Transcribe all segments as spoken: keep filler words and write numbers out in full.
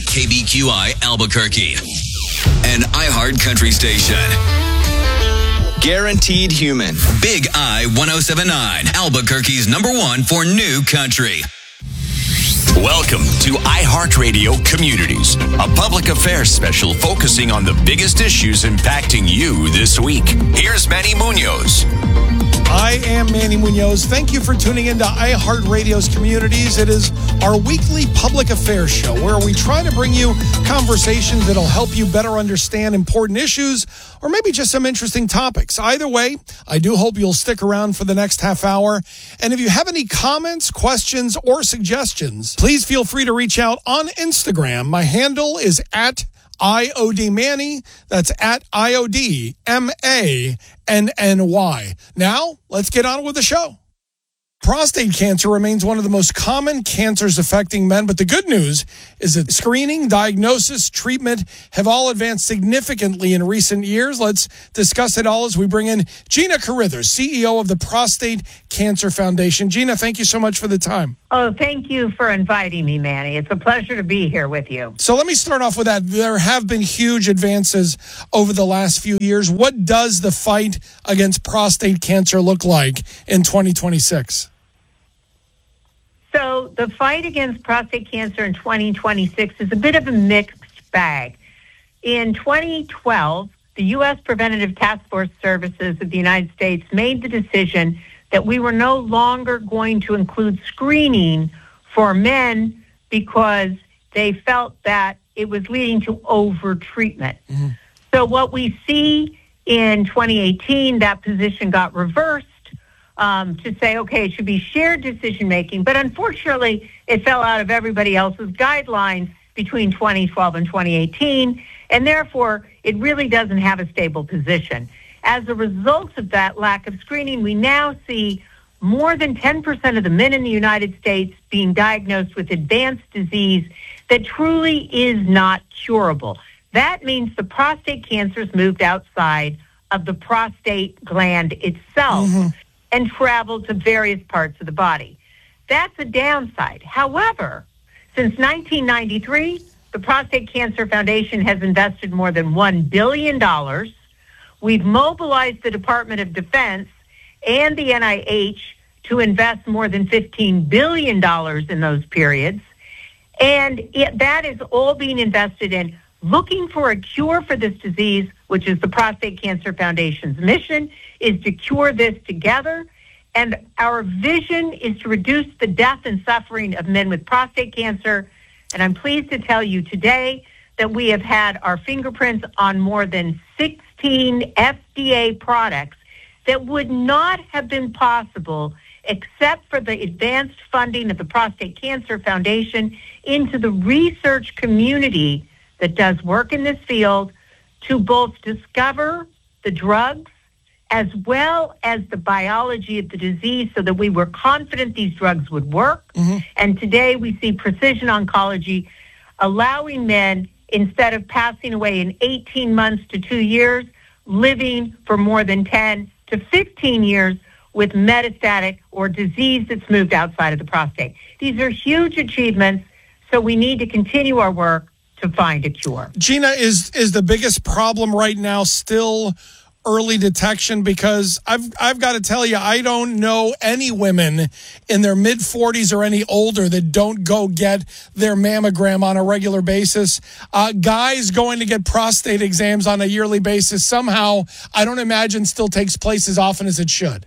K B Q I Albuquerque, an iHeart country station. Guaranteed human. Big I one oh seven point nine, Albuquerque's number one for new country. Welcome to iHeartRadio Communities, a public affairs special focusing on the biggest issues impacting you this week. Here's Manny Munoz. I am Manny Munoz. Thank you for tuning into iHeartRadio's Communities. It is our weekly public affairs show where we try to bring you conversations that'll help you better understand important issues or maybe just some interesting topics. Either way, I do hope you'll stick around for the next half hour. And if you have any comments, questions, or suggestions, please feel free to reach out on Instagram. My handle is at I O D Manny. That's at I O D M A N N Y. Now, let's get on with the show. Prostate cancer remains one of the most common cancers affecting men, but the good news is that screening, diagnosis, treatment have all advanced significantly in recent years. Let's discuss it all as we bring in Gina Carithers, C E O of the Prostate Cancer Foundation. Gina, thank you so much for the time. Oh, thank you for inviting me, Manny. It's a pleasure to be here with you. So let me start off with that. There have been huge advances over the last few years. What does the fight against prostate cancer look like in twenty twenty-six? So the fight against prostate cancer in twenty twenty-six is a bit of a mixed bag. In twenty twelve, the U S Preventative Task Force Services of the United States made the decision that we were no longer going to include screening for men because they felt that it was leading to over-treatment. Mm-hmm. So what we see in twenty eighteen, that position got reversed um, to say, okay, it should be shared decision-making. But unfortunately, it fell out of everybody else's guidelines between twenty twelve and twenty eighteen, and therefore, it really doesn't have a stable position. As a result of that lack of screening, we now see more than ten percent of the men in the United States being diagnosed with advanced disease that truly is not curable. That means the prostate cancer has moved outside of the prostate gland itself mm-hmm. and traveled to various parts of the body. That's a downside. However, since nineteen ninety-three, the Prostate Cancer Foundation has invested more than one billion dollars. We've mobilized the Department of Defense and the N I H to invest more than fifteen billion dollars in those periods. And it, that is all being invested in looking for a cure for this disease, which is the Prostate Cancer Foundation's mission, is to cure this together. And our vision is to reduce the death and suffering of men with prostate cancer. And I'm pleased to tell you today that we have had our fingerprints on more than sixteen F D A products that would not have been possible except for the advanced funding of the Prostate Cancer Foundation into the research community that does work in this field to both discover the drugs as well as the biology of the disease so that we were confident these drugs would work. Mm-hmm. And today we see precision oncology allowing men, instead of passing away in eighteen months to two years, living for more than ten to fifteen years with metastatic or disease that's moved outside of the prostate. These are huge achievements, so we need to continue our work to find a cure. Gina, is is the biggest problem right now still early detection? Because I've I've got to tell you, I don't know any women in their mid forties or any older that don't go get their mammogram on a regular basis. Uh, guys going to get prostate exams on a yearly basis somehow, I don't imagine still takes place as often as it should.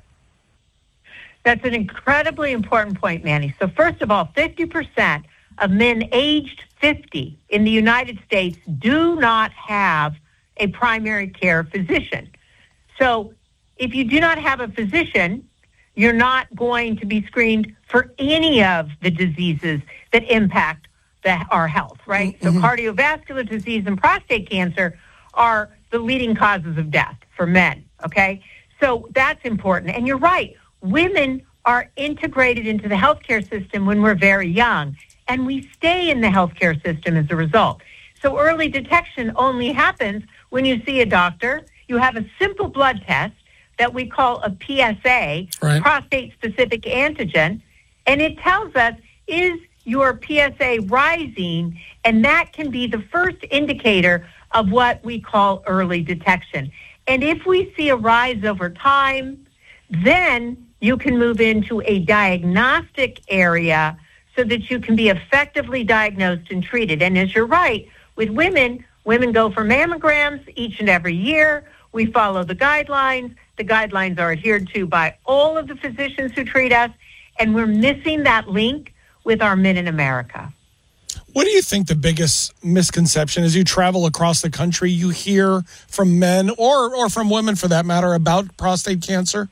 That's an incredibly important point, Manny. So first of all, fifty percent of men aged fifty in the United States do not have a primary care physician. So if you do not have a physician, you're not going to be screened for any of the diseases that impact the, our health, right? Mm-hmm. So cardiovascular disease and prostate cancer are the leading causes of death for men, okay? So that's important. And you're right. Women are integrated into the healthcare system when we're very young, and we stay in the healthcare system as a result. So early detection only happens when you see a doctor, you have a simple blood test that we call a P S A, right, prostate-specific antigen, and it tells us, is your P S A rising, and that can be the first indicator of what we call early detection. And if we see a rise over time, then you can move into a diagnostic area so that you can be effectively diagnosed and treated. And as you're right, with women, women go for mammograms each and every year. We follow the guidelines. The guidelines are adhered to by all of the physicians who treat us, and we're missing that link with our men in America. What do you think the biggest misconception as you travel across the country, you hear from men or, or from women for that matter about prostate cancer?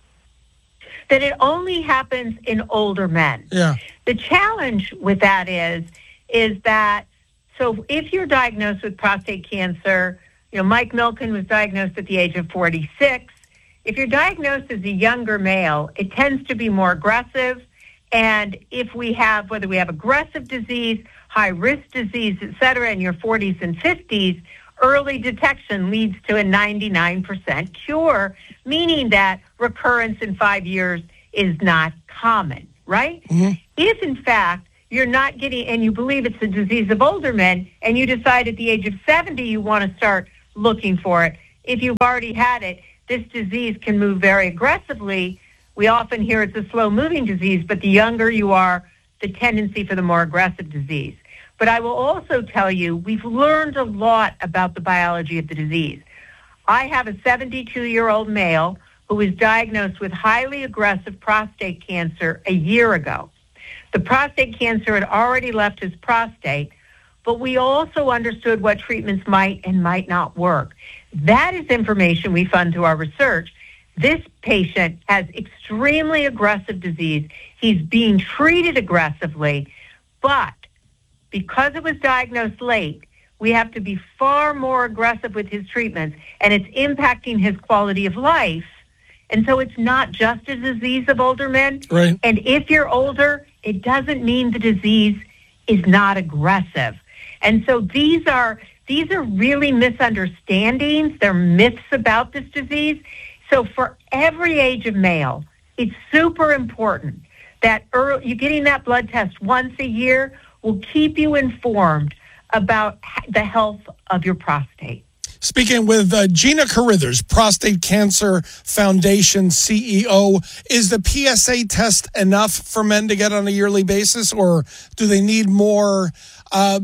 That it only happens in older men. Yeah. The challenge with that is, is that, so if you're diagnosed with prostate cancer, you know, Mike Milken was diagnosed at the age of forty-six. If you're diagnosed as a younger male, it tends to be more aggressive. And if we have, whether we have aggressive disease, high-risk disease, et cetera, in your forties and fifties, early detection leads to a ninety-nine percent cure, meaning that recurrence in five years is not common, right? Mm-hmm. If, in fact, you're not getting, and you believe it's a disease of older men, and you decide at the age of seventy you want to start looking for it, if you've already had it, this disease can move very aggressively. We often hear it's a slow-moving disease, but the younger you are, the tendency for the more aggressive disease. But I will also tell you, we've learned a lot about the biology of the disease. I have a seventy-two-year-old male who was diagnosed with highly aggressive prostate cancer a year ago. The prostate cancer had already left his prostate, but we also understood what treatments might and might not work. That is information we fund to our research. This patient has extremely aggressive disease. He's being treated aggressively, but because it was diagnosed late, we have to be far more aggressive with his treatments, and it's impacting his quality of life. And so it's not just a disease of older men. Right. And if you're older, it doesn't mean the disease is not aggressive. And so these are these are really misunderstandings. They're myths about this disease. So for every age of male, it's super important that early, you getting that blood test once a year will keep you informed about the health of your prostate. Speaking with uh, Gina Carithers, Prostate Cancer Foundation C E O, is the P S A test enough for men to get on a yearly basis, or do they need more, uh,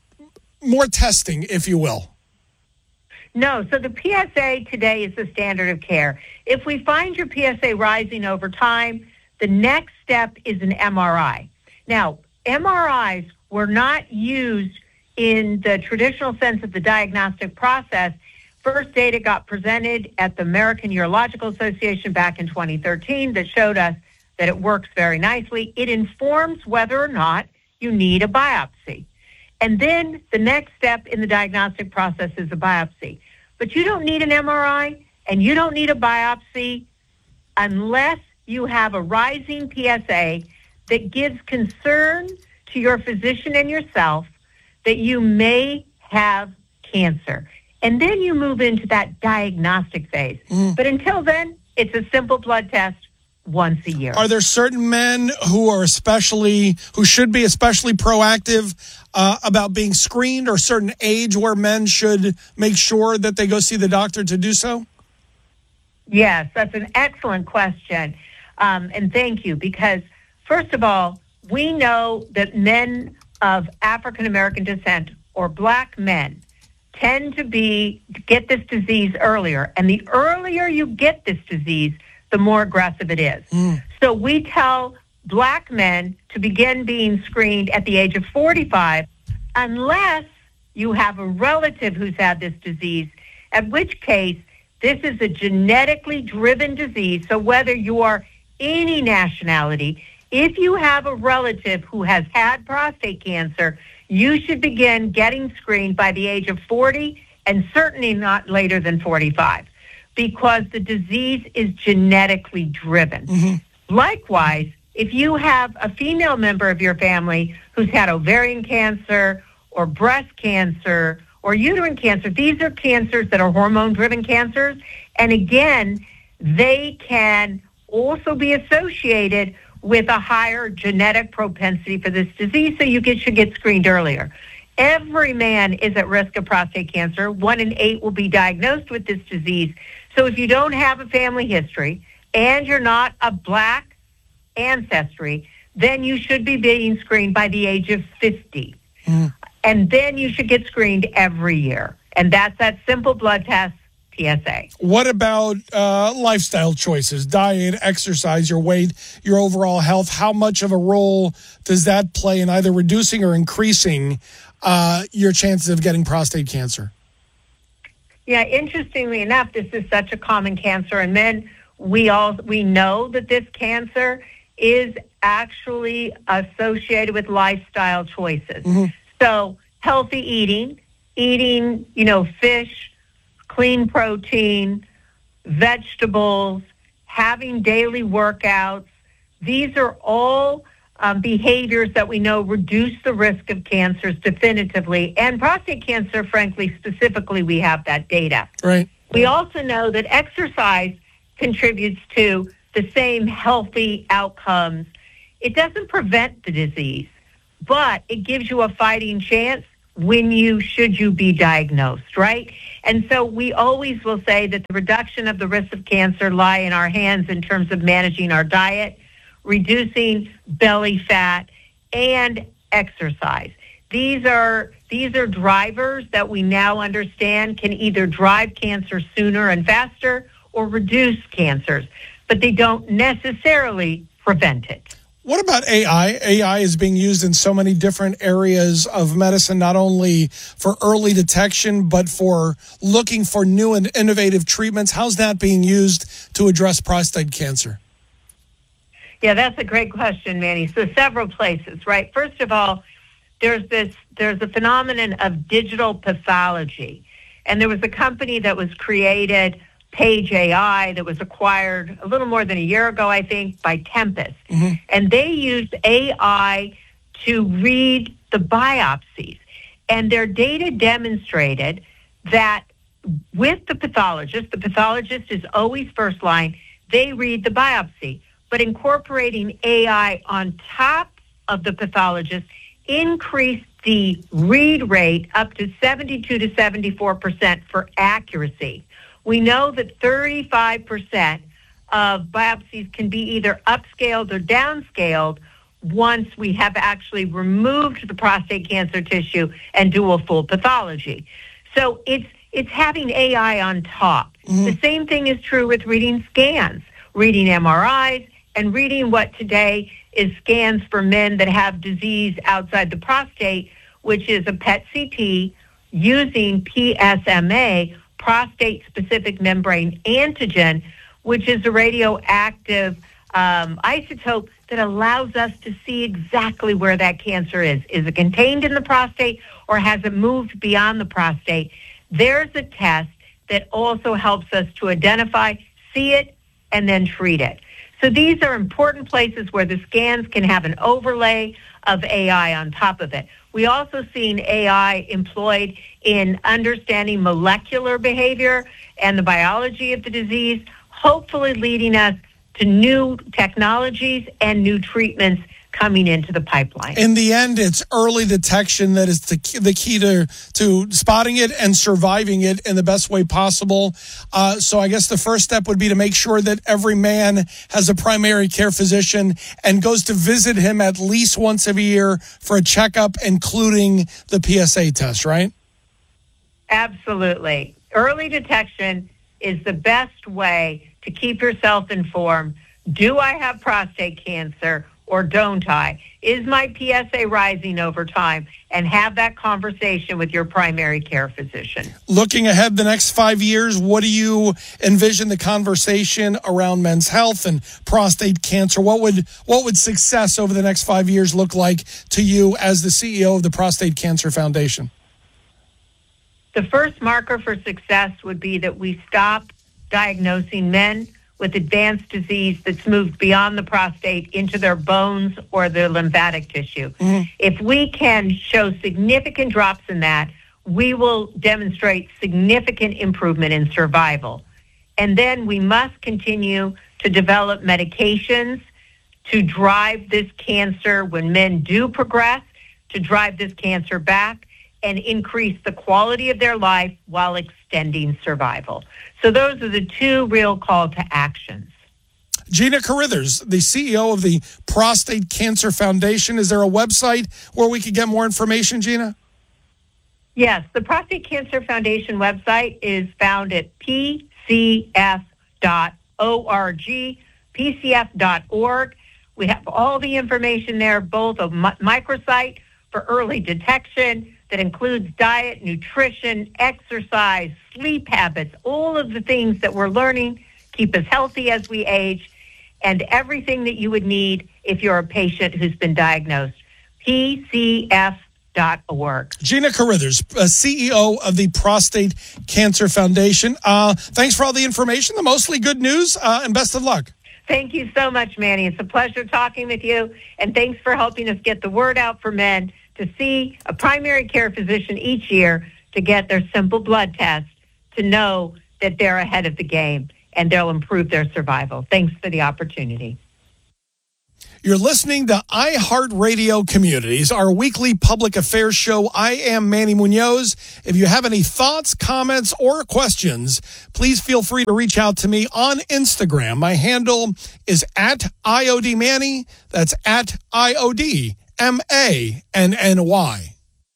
more testing, if you will? No, so the P S A today is the standard of care. If we find your P S A rising over time, the next step is an M R I. Now, M R Is were not used in the traditional sense of the diagnostic process. First data got presented at the American Urological Association back in twenty thirteen that showed us that it works very nicely. It informs whether or not you need a biopsy. And then the next step in the diagnostic process is a biopsy. But you don't need an M R I and you don't need a biopsy unless you have a rising P S A that gives concern to your physician and yourself that you may have cancer. And then you move into that diagnostic phase. Mm. But until then, it's a simple blood test once a year. Are there certain men who are especially, who should be especially proactive uh, about being screened, or certain age where men should make sure that they go see the doctor to do so? Yes, that's an excellent question. Um, and thank you, because first of all, we know that men of African-American descent or black men tend to be get this disease earlier. And the earlier you get this disease, the more aggressive it is. Mm. So we tell black men to begin being screened at the age of forty-five, unless you have a relative who's had this disease, at which case this is a genetically driven disease. So whether you are any nationality, if you have a relative who has had prostate cancer, you should begin getting screened by the age of forty, and certainly not later than forty-five, because the disease is genetically driven. Mm-hmm. Likewise, if you have a female member of your family who's had ovarian cancer or breast cancer or uterine cancer, these are cancers that are hormone-driven cancers. And again, they can also be associated with a higher genetic propensity for this disease, so you get, should get screened earlier. Every man is at risk of prostate cancer. One in eight will be diagnosed with this disease. So if you don't have a family history and you're not a black ancestry, then you should be being screened by the age of fifty. Mm. And then you should get screened every year. And that's that simple blood test, P S A. What about uh, lifestyle choices, diet, exercise, your weight, your overall health? How much of a role does that play in either reducing or increasing uh, your chances of getting prostate cancer? Yeah, interestingly enough, this is such a common cancer in men. We all we know that this cancer is actually associated with lifestyle choices. Mm-hmm. So healthy eating, eating, you know, fish, clean protein, vegetables, having daily workouts. These are all um, behaviors that we know reduce the risk of cancers definitively. And prostate cancer, frankly, specifically, we have that data. Right. We also know that exercise contributes to the same healthy outcomes. It doesn't prevent the disease, but it gives you a fighting chance when you, should you be diagnosed, right? And so we always will say that the reduction of the risk of cancer lie in our hands in terms of managing our diet, reducing belly fat, and exercise. These are these are drivers that we now understand can either drive cancer sooner and faster or reduce cancers, but they don't necessarily prevent it. What about A I? A I is being used in so many different areas of medicine, not only for early detection, but for looking for new and innovative treatments. How's that being used to address prostate cancer? Yeah, that's a great question, Manny. So several places, right? First of all, there's this there's a phenomenon of digital pathology. And there was a company that was created, Page A I, that was acquired a little more than a year ago, I think, by Tempus. Mm-hmm. And they used A I to read the biopsies. And their data demonstrated that with the pathologist, the pathologist is always first line, they read the biopsy. But incorporating A I on top of the pathologist increased the read rate up to seventy-two to seventy-four percent for accuracy. We know that thirty-five percent of biopsies can be either upscaled or downscaled once we have actually removed the prostate cancer tissue and do a full pathology. So it's it's having A I on top. Mm-hmm. The same thing is true with reading scans, reading M R Is, and reading what today is scans for men that have disease outside the prostate, which is a P E T C T using P S M A, prostate-specific membrane antigen, which is a radioactive um, isotope that allows us to see exactly where that cancer is. Is it contained in the prostate or has it moved beyond the prostate? There's a test that also helps us to identify, see it, and then treat it. So these are important places where the scans can have an overlay of A I on top of it. We also seen A I employed in understanding molecular behavior and the biology of the disease, hopefully leading us to new technologies and new treatments coming into the pipeline. In the end, it's early detection that is the key, the key to, to spotting it and surviving it in the best way possible. Uh, so I guess the first step would be to make sure that every man has a primary care physician and goes to visit him at least once a year for a checkup, including the P S A test, right? Absolutely. Early detection is the best way to keep yourself informed. Do I have prostate cancer? Or don't I? Is my P S A rising over time? And have that conversation with your primary care physician. Looking ahead the next five years, what do you envision the conversation around men's health and prostate cancer? What would what would success over the next five years look like to you as the C E O of the Prostate Cancer Foundation? The first marker for success would be that we stop diagnosing men with advanced disease that's moved beyond the prostate into their bones or their lymphatic tissue. Mm-hmm. If we can show significant drops in that, we will demonstrate significant improvement in survival. And then we must continue to develop medications to drive this cancer when men do progress, to drive this cancer back and increase the quality of their life while extending survival. So those are the two real call to actions. Gina Carithers, the C E O of the Prostate Cancer Foundation. Is there a website where we could get more information, Gina? Yes, the Prostate Cancer Foundation website is found at p c f dot org, p c f dot org. We have all the information there, both a microsite for early detection that includes diet, nutrition, exercise, sleep habits, all of the things that we're learning keep us healthy as we age, and everything that you would need if you're a patient who's been diagnosed. p c f dot org. Gina Carithers, uh, C E O of the Prostate Cancer Foundation. Uh, thanks for all the information, the mostly good news, uh, and best of luck. Thank you so much, Manny. It's a pleasure talking with you, and thanks for helping us get the word out for men to see a primary care physician each year to get their simple blood test to know that they're ahead of the game and they'll improve their survival. Thanks for the opportunity. You're listening to iHeartRadio Communities, our weekly public affairs show. I am Manny Munoz. If you have any thoughts, comments, or questions, please feel free to reach out to me on Instagram. My handle is at I O D Manny. That's at I O D M A N N Y.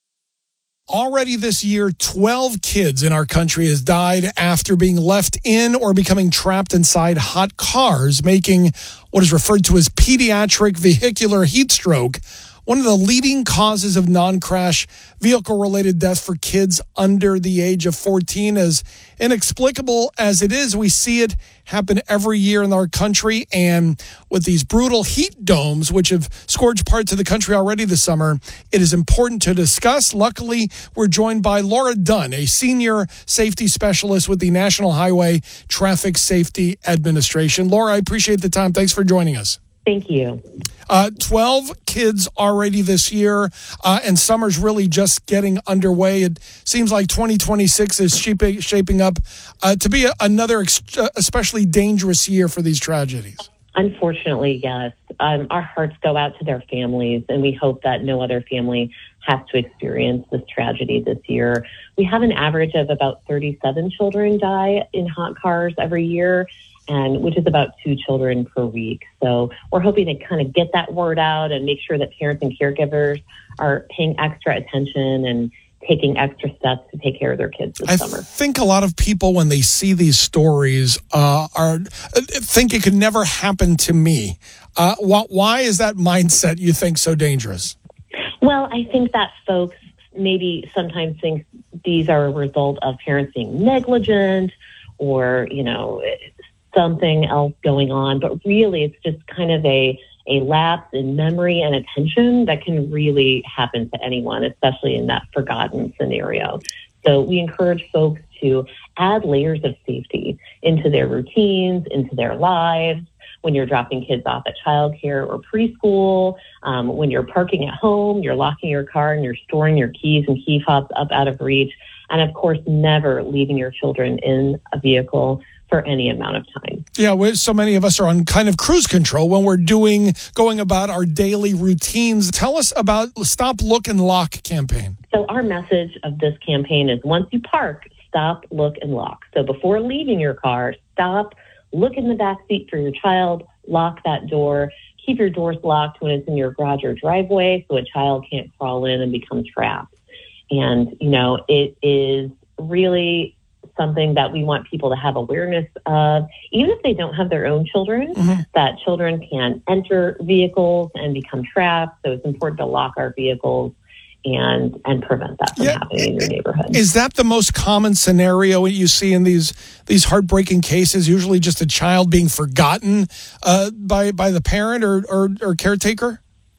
Already this year, twelve kids in our country has died after being left in or becoming trapped inside hot cars, making what is referred to as pediatric vehicular heat stroke one of the leading causes of non-crash vehicle-related death for kids under the age of fourteen. As inexplicable as it is, we see it happen every year in our country. And with these brutal heat domes, which have scorched parts of the country already this summer, it is important to discuss. Luckily, we're joined by Laura Dunn, a senior safety specialist with the National Highway Traffic Safety Administration. Laura, I appreciate the time. Thanks for joining us. Thank you. Uh, twelve kids already this year, uh, and summer's really just getting underway. It seems like twenty twenty-six is shaping, shaping up uh, to be a, another ex- especially dangerous year for these tragedies. Unfortunately, yes. Um, our hearts go out to their families, and we hope that no other family has to experience this tragedy this year. We have an average of about thirty-seven children die in hot cars every year, and which is about two children per week. So we're hoping to kind of get that word out and make sure that parents and caregivers are paying extra attention and taking extra steps to take care of their kids this I summer. I think a lot of people, when they see these stories, uh, are think it could never happen to me. Uh, wh- why is that mindset, you think, so dangerous? Well, I think that folks maybe sometimes think these are a result of parents being negligent or, you know, something else going on. But really, it's just kind of a, a lapse in memory and attention that can really happen to anyone, especially in that forgotten scenario. So we encourage folks to add layers of safety into their routines, into their lives. When you're dropping kids off at childcare or preschool, um, when you're parking at home, you're locking your car and you're storing your keys and key fobs up out of reach. And of course, never leaving your children in a vehicle for any amount of time. Yeah, so many of us are on kind of cruise control when we're doing, going about our daily routines. Tell us about Stop, Look, and Lock campaign. So our message of this campaign is once you park, stop, look, and lock. So before leaving your car, stop, look in the back seat for your child, lock that door, keep your doors locked when it's in your garage or driveway so a child can't crawl in and become trapped. And, you know, it is really something that we want people to have awareness of, even if they don't have their own children, mm-hmm. that children can enter vehicles and become trapped. So it's important to lock our vehicles and and prevent that from yeah. happening in your neighborhood. Is that the most common scenario you see in these these heartbreaking cases? Usually just a child being forgotten uh, by by the parent or, or, or caretaker?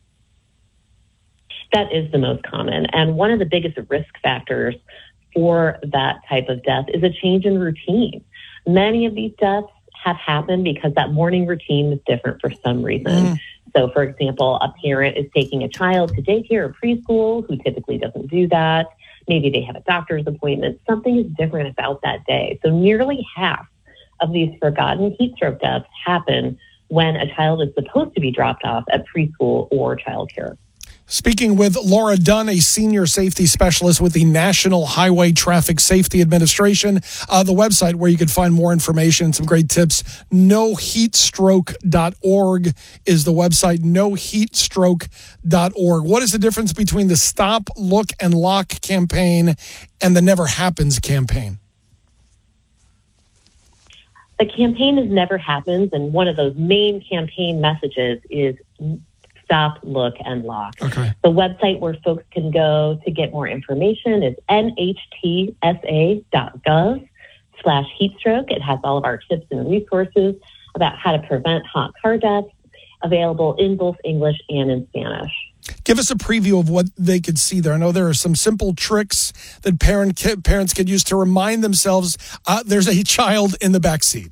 That is the most common. And one of the biggest risk factors for that type of death is a change in routine. Many of these deaths have happened because that morning routine is different for some reason. Mm. So, for example, a parent is taking a child to daycare or preschool who typically doesn't do that. Maybe they have a doctor's appointment. Something is different about that day. So nearly half of these forgotten heat stroke deaths happen when a child is supposed to be dropped off at preschool or childcare. Speaking with Laura Dunn, a senior safety specialist with the National Highway Traffic Safety Administration. Uh, the website where you can find more information and some great tips, no heat stroke dot org is the website, no heat stroke dot org. What is the difference between the Stop, Look, and Lock campaign and the Never Happens campaign? The campaign is Never Happens, and one of those main campaign messages is Stop, Look, and Lock. Okay. The website where folks can go to get more information is N H T S A dot gov slash heat stroke. It has all of our tips and resources about how to prevent hot car deaths, available in both English and in Spanish. Give us a preview of what they could see there. I know there are some simple tricks that parent parents could use to remind themselves uh, there's a child in the back seat.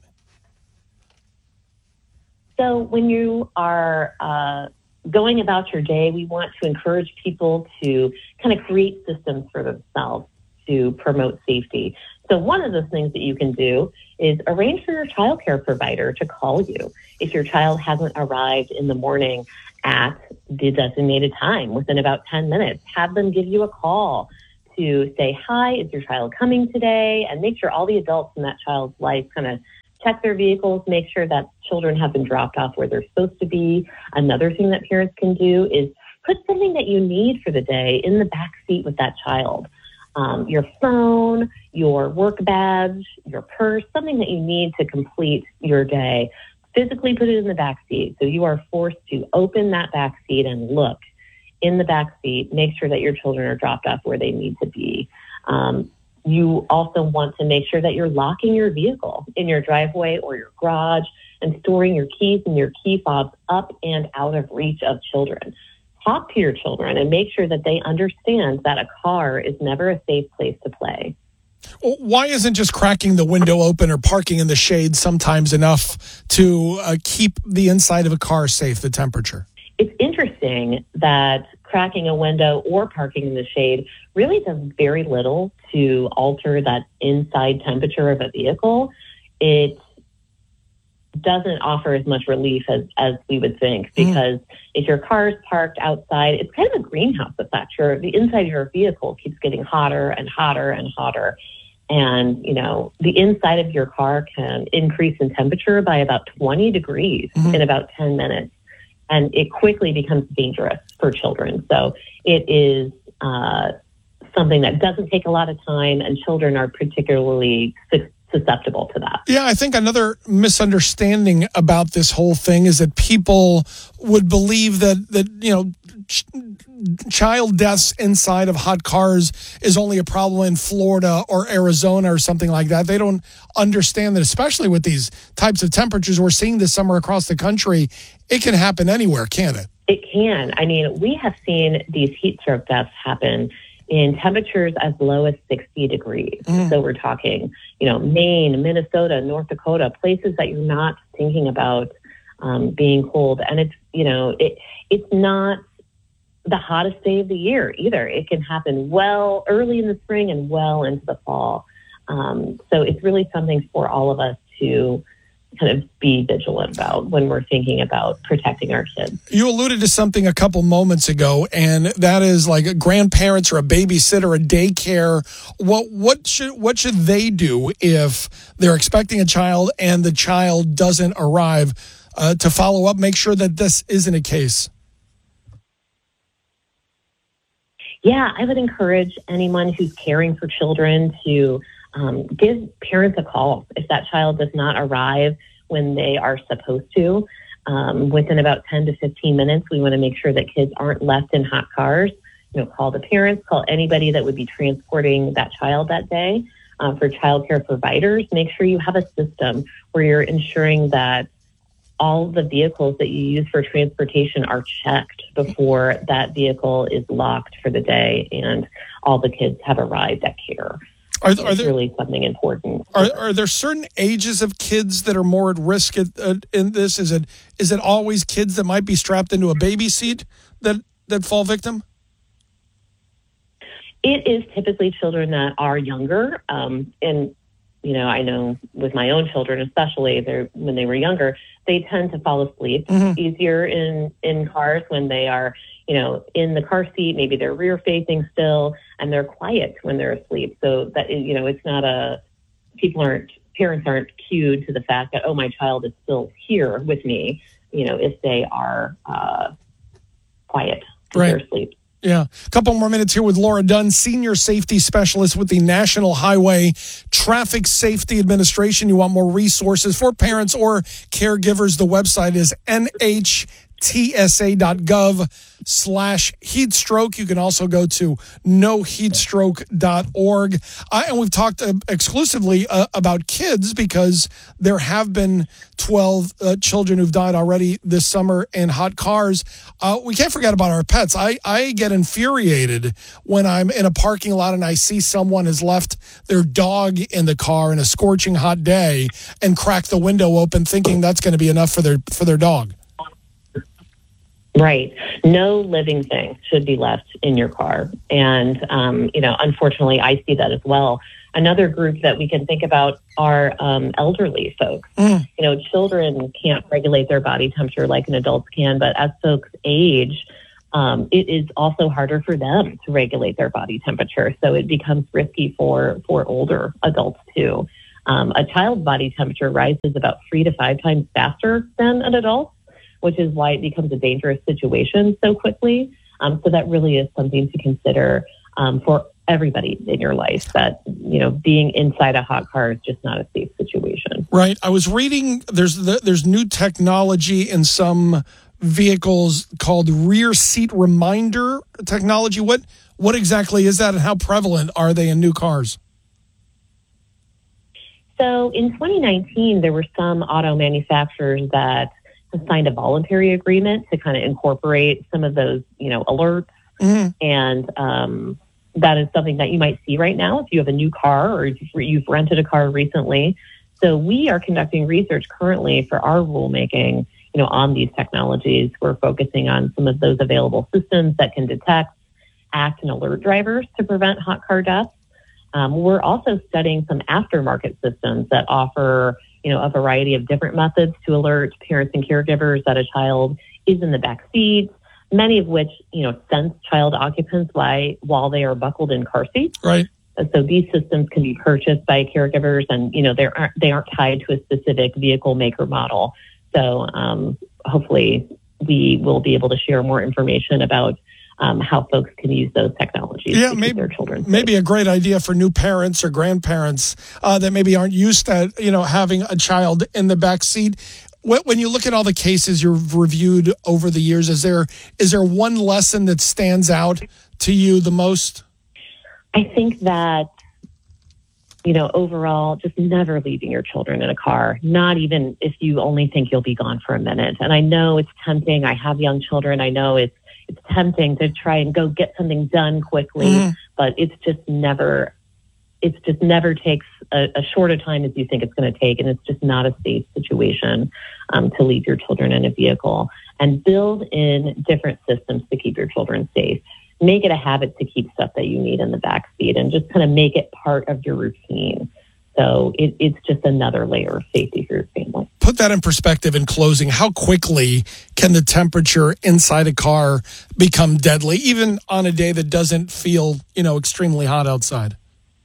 So when you are uh, going about your day, we want to encourage people to kind of create systems for themselves to promote safety. So one of the things that you can do is arrange for your child care provider to call you if your child hasn't arrived in the morning at the designated time within about ten minutes. Have them give you a call to say, hi, is your child coming today? And make sure all the adults in that child's life kind of check their vehicles, make sure that children have been dropped off where they're supposed to be. Another thing that parents can do is put something that you need for the day in the back seat with that child. Um, your phone, your work badge, your purse, something that you need to complete your day. Physically put it in the back seat. So you are forced to open that back seat and look in the back seat, make sure that your children are dropped off where they need to be. Um, You also want to make sure that you're locking your vehicle in your driveway or your garage and storing your keys and your key fobs up and out of reach of children. Talk to your children and make sure that they understand that a car is never a safe place to play. Well, why isn't just cracking the window open or parking in the shade sometimes enough to uh, keep the inside of a car safe, the temperature? It's interesting that cracking a window or parking in the shade really does very little to alter that inside temperature of a vehicle. It doesn't offer as much relief as, as we would think, because mm. if your car is parked outside, it's kind of a greenhouse effect. Your, the inside of your vehicle keeps getting hotter and hotter and hotter. And, you know, the inside of your car can increase in temperature by about twenty degrees mm-hmm. in about ten minutes. And it quickly becomes dangerous for children. So it is uh, something that doesn't take a lot of time, and children are particularly susceptible to that. Yeah, I think another misunderstanding about this whole thing is that people would believe that, that you know, ch- child deaths inside of hot cars is only a problem in Florida or Arizona or something like that. They don't understand that, especially with these types of temperatures we're seeing this summer across the country, it can happen anywhere, can't it? It can. I mean, we have seen these heat stroke deaths happen in temperatures as low as sixty degrees. Mm. So we're talking, you know, Maine, Minnesota, North Dakota, places that you're not thinking about um, being cold. And it's, you know, it it's not the hottest day of the year either. It can happen well early in the spring and well into the fall. Um, so it's really something for all of us to kind of be vigilant about when we're thinking about protecting our kids. You alluded to something a couple moments ago, and that is like grandparents or a babysitter, a daycare. What what should what should they do if they're expecting a child and the child doesn't arrive uh, to follow up, make sure that this isn't a case? Yeah, I would encourage anyone who's caring for children to Um, give parents a call if that child does not arrive when they are supposed to. Um, within about ten to fifteen minutes, we want to make sure that kids aren't left in hot cars. You know, call the parents, call anybody that would be transporting that child that day. Um, for child care providers, make sure you have a system where you're ensuring that all the vehicles that you use for transportation are checked before that vehicle is locked for the day and all the kids have arrived at care. Are, are it's there, really something important. Are, are there certain ages of kids that are more at risk at, uh, in this? Is it is it always kids that might be strapped into a baby seat that, that fall victim? It is typically children that are younger. Um, and you know, I know with my own children, especially they're, when they were younger, they tend to fall asleep mm-hmm. easier in, in cars when they are, you know, in the car seat. Maybe they're rear facing still, and they're quiet when they're asleep. So that, you know, it's not a, people aren't, parents aren't cued to the fact that, oh, my child is still here with me, you know, if they are uh, quiet, if right. they're asleep. Yeah. A couple more minutes here with Laura Dunn, Senior Safety Specialist with the National Highway Traffic Safety Administration. You want more resources for parents or caregivers? The website is N H T S A dot gov slash heat stroke. You can also go to no heat stroke dot org. Uh, and we've talked uh, exclusively uh, about kids because there have been twelve uh, children who've died already this summer in hot cars. Uh, we can't forget about our pets. I, I get infuriated when I'm in a parking lot and I see someone has left their dog in the car in a scorching hot day and crack the window open thinking that's going to be enough for their for their dog. Right. No living thing should be left in your car. And, um, you know, unfortunately, I see that as well. Another group that we can think about are um, elderly folks. Mm. You know, children can't regulate their body temperature like an adult can, but as folks age, um, it is also harder for them to regulate their body temperature. So it becomes risky for, for older adults too. Um, a child's body temperature rises about three to five times faster than an adult, which is why it becomes a dangerous situation so quickly. Um, so that really is something to consider um, for everybody in your life, that, you know, being inside a hot car is just not a safe situation. Right. I was reading there's the, there's new technology in some vehicles called rear seat reminder technology. What what exactly is that, and how prevalent are they in new cars? So in twenty nineteen, there were some auto manufacturers that signed a voluntary agreement to kind of incorporate some of those, you know, alerts. Mm-hmm. And um, that is something that you might see right now if you have a new car or you've rented a car recently. So we are conducting research currently for our rulemaking, you know, on these technologies. We're focusing on some of those available systems that can detect, act, and alert drivers to prevent hot car deaths. Um, we're also studying some aftermarket systems that offer, you know, a variety of different methods to alert parents and caregivers that a child is in the back seat, many of which, you know, sense child occupants while, while they are buckled in car seats. Right. And so these systems can be purchased by caregivers, and, you know, they aren't, they aren't tied to a specific vehicle maker model. So um, hopefully we will be able to share more information about Um, how folks can use those technologies yeah, to maybe, keep their children safe. Maybe a great idea for new parents or grandparents uh, that maybe aren't used to, you know, having a child in the back seat. When you look at all the cases you've reviewed over the years, is there is there one lesson that stands out to you the most? I think that, you know, overall, just never leaving your children in a car, not even if you only think you'll be gone for a minute. And I know it's tempting. I have young children. I know it's It's tempting to try and go get something done quickly, mm. but it's just never, it's just never takes a, a short a time as you think it's going to take. And it's just not a safe situation um, to leave your children in a vehicle. And build in different systems to keep your children safe. Make it a habit to keep stuff that you need in the back seat, and just kind of make it part of your routine. So it, it's just another layer of safety for your family. Put that in perspective in closing. How quickly can the temperature inside a car become deadly, even on a day that doesn't feel, you know, extremely hot outside?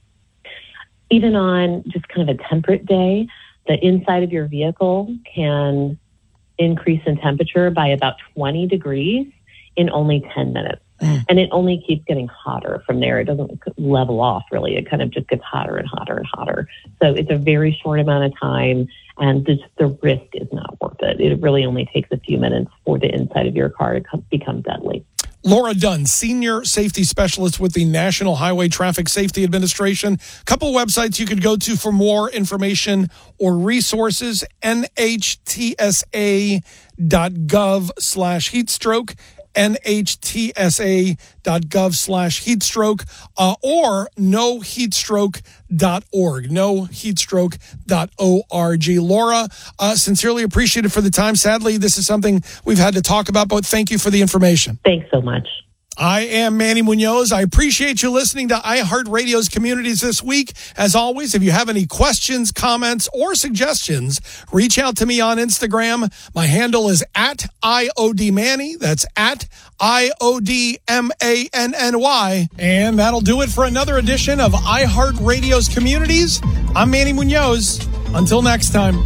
Even on just kind of a temperate day, the inside of your vehicle can increase in temperature by about twenty degrees in only ten minutes. Mm. And it only keeps getting hotter from there. It doesn't level off, really. It kind of just gets hotter and hotter and hotter. So it's a very short amount of time, and the, the risk is not worth it. It really only takes a few minutes for the inside of your car to come, become deadly. Laura Dunn, Senior Safety Specialist with the National Highway Traffic Safety Administration. A couple websites you could go to for more information or resources: N H T S A dot gov slash heat stroke. N H T S A dot gov slash heat stroke, uh, or no heat stroke dot org, no heat stroke dot org. Laura, uh, sincerely appreciated for the time. Sadly, this is something we've had to talk about, but thank you for the information. Thanks so much. I am Manny Munoz. I appreciate you listening to iHeartRadio's Communities this week. As always, if you have any questions, comments, or suggestions, reach out to me on Instagram. My handle is at I O D Manny. That's at I O D M A N N Y. And that'll do it for another edition of iHeartRadio's Communities. I'm Manny Munoz. Until next time.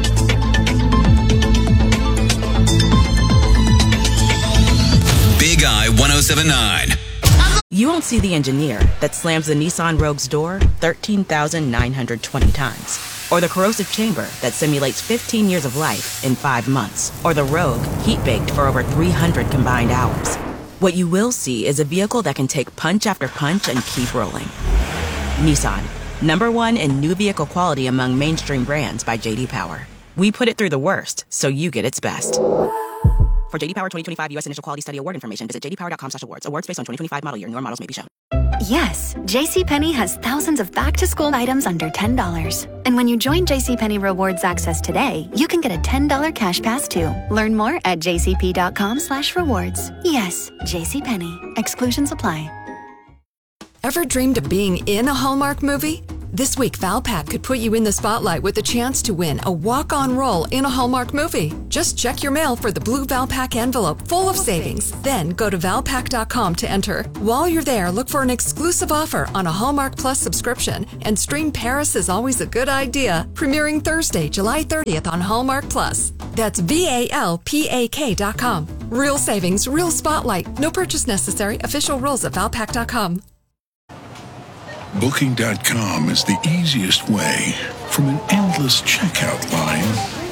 Big Eye one oh seven point nine. You won't see the engineer that slams the Nissan Rogue's door thirteen thousand nine hundred twenty times. Or the corrosive chamber that simulates fifteen years of life in five months. Or the Rogue heat-baked for over three hundred combined hours. What you will see is a vehicle that can take punch after punch and keep rolling. Nissan, number one in new vehicle quality among mainstream brands by J D Power. We put it through the worst, so you get its best. For J D Power twenty twenty-five U S Initial Quality Study Award information, visit j d power dot com slash awards. Awards based on twenty twenty-five model year. Newer models may be shown. Yes, JCPenney has thousands of back-to-school items under ten dollars. And when you join JCPenney Rewards Access today, you can get a ten dollars cash pass too. Learn more at j c p dot com slash rewards. Yes, JCPenney. Exclusions apply. Ever dreamed of being in a Hallmark movie? This week, Valpak could put you in the spotlight with a chance to win a walk-on role in a Hallmark movie. Just check your mail for the blue Valpak envelope full of savings. Then go to valpak dot com to enter. While you're there, look for an exclusive offer on a Hallmark Plus subscription and stream Paris is Always a Good Idea, premiering Thursday, July thirtieth on Hallmark Plus. That's V A L P A K dot com. Real savings, real spotlight. No purchase necessary. Official rules at valpak dot com. Booking dot com is the easiest way from an endless checkout line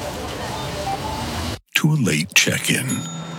to a late check-in.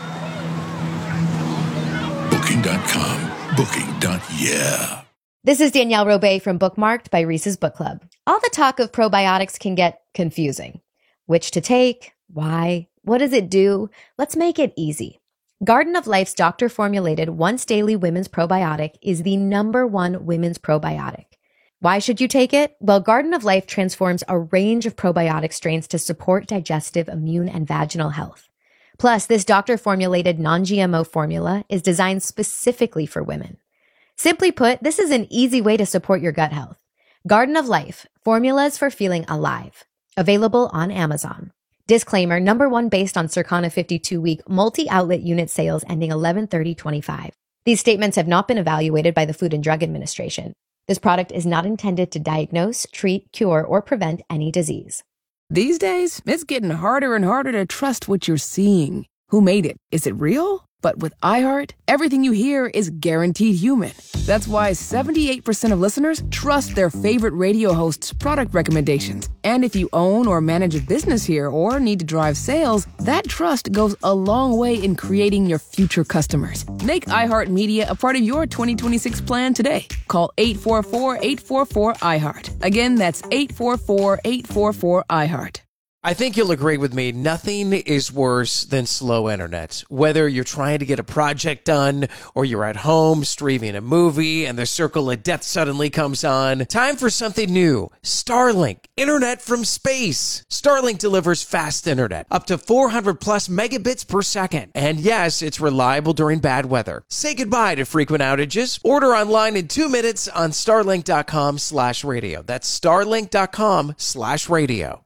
Booking dot com. Booking. Yeah. This is Danielle Robay from Bookmarked by Reese's Book Club. All the talk of probiotics can get confusing. Which to take? Why? What does it do? Let's make it easy. Garden of Life's doctor-formulated once-daily women's probiotic is the number one women's probiotic. Why should you take it? Well, Garden of Life transforms a range of probiotic strains to support digestive, immune, and vaginal health. Plus, this doctor-formulated non-G M O formula is designed specifically for women. Simply put, this is an easy way to support your gut health. Garden of Life, formulas for feeling alive. Available on Amazon. Disclaimer, number one based on Circana fifty-two week multi-outlet unit sales ending eleven thirty twenty-five. These statements have not been evaluated by the Food and Drug Administration. This product is not intended to diagnose, treat, cure, or prevent any disease. These days, it's getting harder and harder to trust what you're seeing. Who made it? Is it real? But with iHeart, everything you hear is guaranteed human. That's why seventy-eight percent of listeners trust their favorite radio host's product recommendations. And if you own or manage a business here or need to drive sales, that trust goes a long way in creating your future customers. Make iHeartMedia a part of your twenty twenty-six plan today. Call eight four four, eight four four, iHeart. Again, that's eight four four, eight four four, iHeart. I think you'll agree with me. Nothing is worse than slow internet. Whether you're trying to get a project done or you're at home streaming a movie and the circle of death suddenly comes on, time for something new. Starlink, internet from space. Starlink delivers fast internet, up to four hundred plus megabits per second. And yes, it's reliable during bad weather. Say goodbye to frequent outages. Order online in two minutes on starlink dot com slash radio. That's starlink dot com slash radio.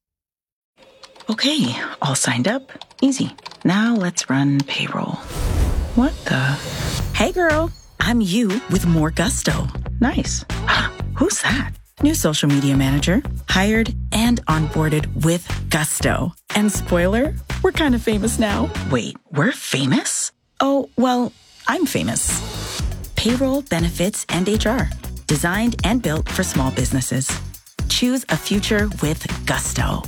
Okay, all signed up. Easy. Now let's run payroll. What the? Hey girl, I'm you with more gusto. Nice. Who's that? New social media manager. Hired and onboarded with gusto. And spoiler, we're kind of famous now. Wait, we're famous? Oh, well, I'm famous. Payroll, benefits, and H R. Designed and built for small businesses. Choose a future with gusto.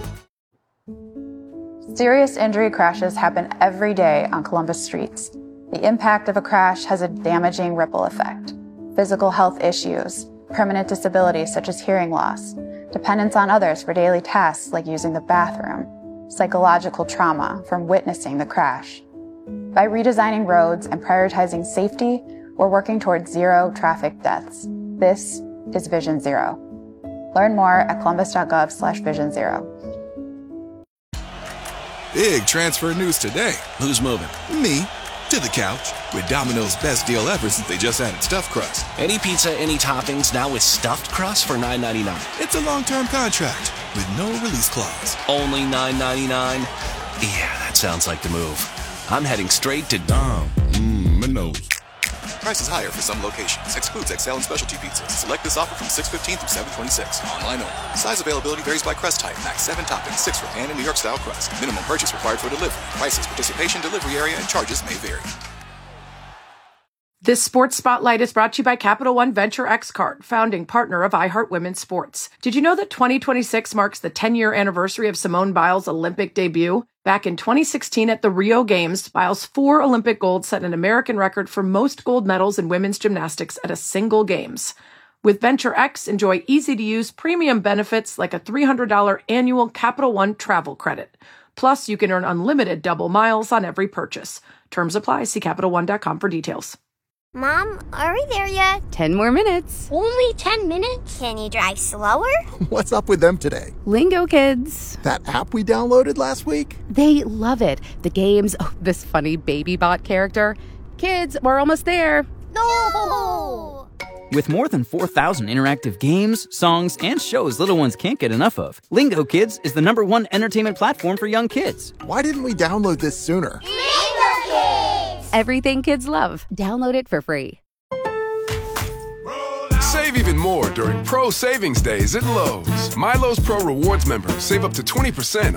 Serious injury crashes happen every day on Columbus streets. The impact of a crash has a damaging ripple effect. Physical health issues, permanent disabilities such as hearing loss, dependence on others for daily tasks like using the bathroom, psychological trauma from witnessing the crash. By redesigning roads and prioritizing safety, we're working towards zero traffic deaths. This is Vision Zero. Learn more at columbus dot gov slash vision zero. Big transfer news today. Who's moving? Me. to the couch with Domino's best deal ever since they just added stuffed crust. Any pizza, any toppings, now with stuffed crust for nine ninety-nine. It's a long-term contract with no release clause. Only nine ninety-nine? Yeah, that sounds like the move. I'm heading straight to Dom. Mmm, Minos. Prices higher for some locations. Excludes X L and specialty pizzas. Select this offer from six fifteen through seven twenty-six. Online only. Size availability varies by crust type. Max seven toppings, six for pan and New York style crust. Minimum purchase required for delivery. Prices, participation, delivery area, and charges may vary. This Sports Spotlight is brought to you by Capital One Venture X Card, founding partner of iHeart Women's Sports. Did you know that twenty twenty-six marks the ten-year anniversary of Simone Biles' Olympic debut? Back in twenty sixteen at the Rio Games, Biles' four Olympic golds set an American record for most gold medals in women's gymnastics at a single Games. With Venture X, enjoy easy-to-use premium benefits like a three hundred dollars annual Capital One travel credit. Plus, you can earn unlimited double miles on every purchase. Terms apply. See Capital One dot com for details. Mom, are we there yet? Ten more minutes. Only ten minutes? Can you drive slower? What's up with them today? Lingo Kids. That app we downloaded last week? They love it. The games, oh, this funny baby bot character. Kids, we're almost there. No! With more than four thousand interactive games, songs, and shows little ones can't get enough of, Lingo Kids is the number one entertainment platform for young kids. Why didn't we download this sooner? Lingo Kids! Everything kids love. Download it for free. Save even more during Pro Savings Days at Lowe's. My Lowe's Pro Rewards members save up to twenty percent